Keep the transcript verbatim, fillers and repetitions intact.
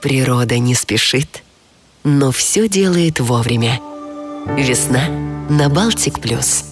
Природа не спешит, но все делает вовремя. Весна на Балтик Плюс.